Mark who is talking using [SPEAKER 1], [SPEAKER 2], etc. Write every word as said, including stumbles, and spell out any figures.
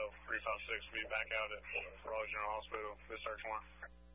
[SPEAKER 1] three five six will be back out at Raleigh General Hospital. This search warrant.